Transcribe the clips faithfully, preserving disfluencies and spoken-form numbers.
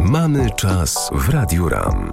Mamy czas w Radiu RAM.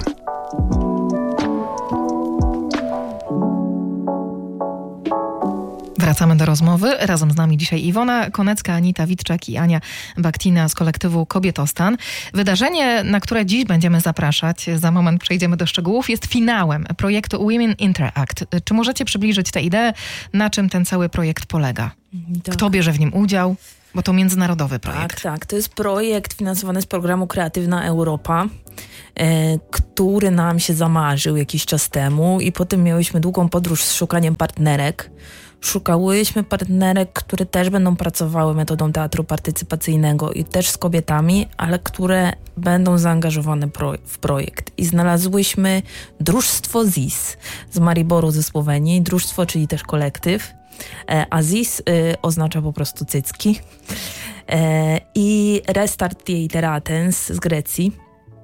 Wracamy do rozmowy. Razem z nami dzisiaj Iwona Konecka, Anita Witczak i Ania Baktina z kolektywu Kobietostan. Wydarzenie, na które dziś będziemy zapraszać, za moment przejdziemy do szczegółów, jest finałem projektu Women Interact. Czy możecie przybliżyć tę ideę, na czym ten cały projekt polega? Tak. Kto bierze w nim udział? Bo to międzynarodowy projekt. Tak, tak. To jest projekt finansowany z programu Kreatywna Europa, e, który nam się zamarzył jakiś czas temu i potem miałyśmy długą podróż z szukaniem partnerek. Szukałyśmy partnerek, które też będą pracowały metodą teatru partycypacyjnego i też z kobietami, ale które będą zaangażowane pro- w projekt. I znalazłyśmy Drużstwo Z I S z Mariboru ze Słowenii. Drużstwo, czyli też kolektyw. A Z I S y, oznacza po prostu cycki. E, I Restart Theateratens z Grecji.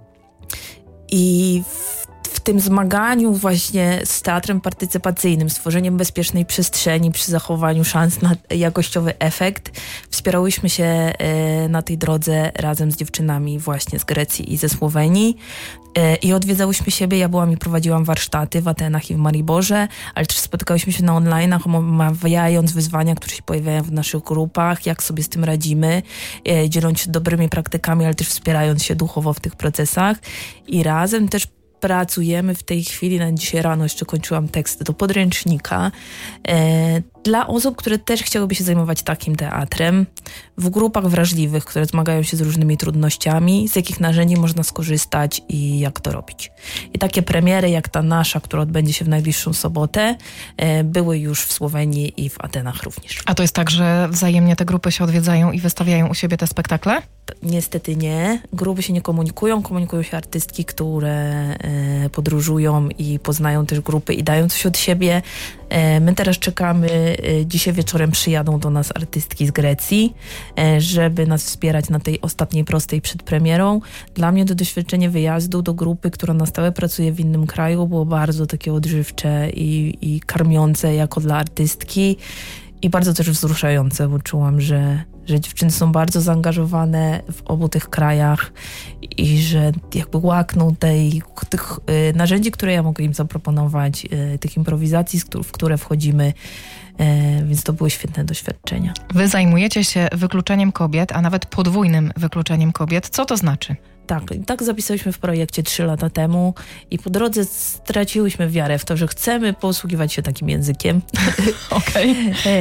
I w, w tym zmaganiu właśnie z teatrem partycypacyjnym, stworzeniem bezpiecznej przestrzeni przy zachowaniu szans na jakościowy efekt, wspierałyśmy się e, na tej drodze razem z dziewczynami właśnie z Grecji i ze Słowenii. I odwiedzałyśmy siebie, ja byłam i prowadziłam warsztaty w Atenach i w Mariborze, ale też spotykałyśmy się na online'ach, omawiając wyzwania, które się pojawiają w naszych grupach, jak sobie z tym radzimy, dzieląc się dobrymi praktykami, ale też wspierając się duchowo w tych procesach. I razem też pracujemy w tej chwili, na dzisiaj rano jeszcze kończyłam teksty do podręcznika, e, dla osób, które też chciałyby się zajmować takim teatrem, w grupach wrażliwych, które zmagają się z różnymi trudnościami, z jakich narzędzi można skorzystać i jak to robić. I takie premiery jak ta nasza, która odbędzie się w najbliższą sobotę, e, były już w Słowenii i w Atenach również. A to jest tak, że wzajemnie te grupy się odwiedzają i wystawiają u siebie te spektakle? Niestety nie. Grupy się nie komunikują, komunikują się artystki, które e, podróżują i poznają też grupy i dają coś od siebie. E, my teraz czekamy, e, dzisiaj wieczorem przyjadą do nas artystki z Grecji, e, żeby nas wspierać na tej ostatniej prostej przed premierą. Dla mnie to doświadczenie wyjazdu do grupy, która na stałe pracuje w innym kraju, było bardzo takie odżywcze i, i karmiące jako dla artystki i bardzo też wzruszające, bo czułam, że że dziewczyny są bardzo zaangażowane w obu tych krajach i że jakby łakną tej, tych y, narzędzi, które ja mogę im zaproponować, y, tych improwizacji, w które wchodzimy, y, więc to były świetne doświadczenia. Wy zajmujecie się wykluczeniem kobiet, a nawet podwójnym wykluczeniem kobiet. Co to znaczy? Tak, tak zapisaliśmy w projekcie trzy lata temu i po drodze straciłyśmy wiarę w to, że chcemy posługiwać się takim językiem. Okej.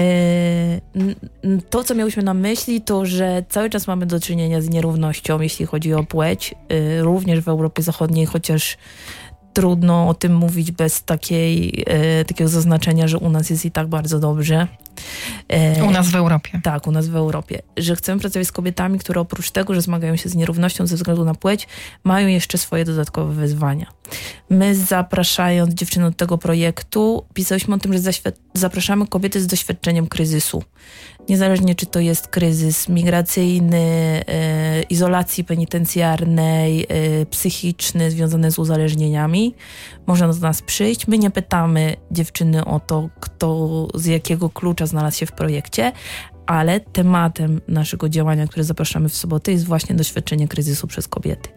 Okay. To, co miałyśmy na myśli, to, że cały czas mamy do czynienia z nierównością, jeśli chodzi o płeć, również w Europie Zachodniej, chociaż trudno o tym mówić bez takiej, e, takiego zaznaczenia, że u nas jest i tak bardzo dobrze. E, u nas w Europie. Tak, u nas w Europie. Że chcemy pracować z kobietami, które oprócz tego, że zmagają się z nierównością ze względu na płeć, mają jeszcze swoje dodatkowe wyzwania. My, zapraszając dziewczyny do tego projektu, pisałyśmy o tym, że zaświ- zapraszamy kobiety z doświadczeniem kryzysu. Niezależnie, czy to jest kryzys migracyjny, e, izolacji penitencjarnej, e, psychiczny, związany z uzależnieniami, można do nas przyjść. My nie pytamy dziewczyny o to, kto z jakiego klucza znalazł się w projekcie, ale tematem naszego działania, które zapraszamy w sobotę, jest właśnie doświadczenie kryzysu przez kobiety.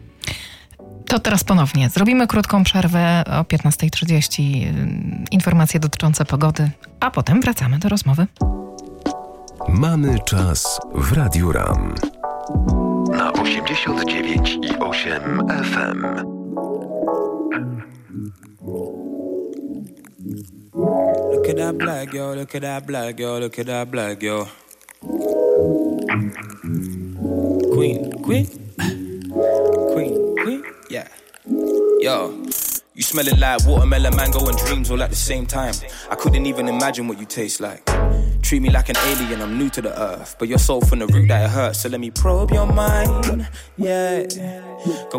To teraz ponownie. Zrobimy krótką przerwę o piętnasta trzydzieści. Informacje dotyczące pogody, a potem wracamy do rozmowy. Mamy czas w Radiu RAM. Na osiemdziesiąt dziewięć i osiem F M. Look at that black girl, look at that black girl, look at that black girl. Queen, queen, queen, queen, yeah. Yo, you smelling like watermelon, mango and dreams all at the same time. I couldn't even imagine what you taste like. Treat me like an alien, I'm new to the earth, but you're so from the root that it hurts, so let me probe your mind, yeah. Go